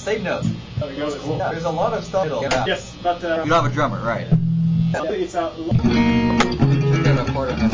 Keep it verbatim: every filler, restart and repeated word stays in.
same note. Oh, it goes cool. Yeah, there's a lot of stuff. Yes, but uh, you don't have a drummer, right? It's a. Check that out, part of